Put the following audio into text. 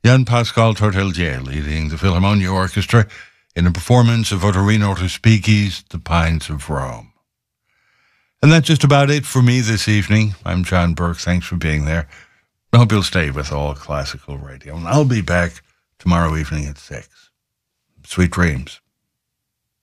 Jan Pascal Torteldier leading the Philharmonia Orchestra in a performance of Ottorino Respighi's The Pines of Rome. And that's just about it for me this evening. I'm John Burke. Thanks for being there. I hope you'll stay with All Classical Radio. And I'll be back tomorrow evening at 6. Sweet dreams.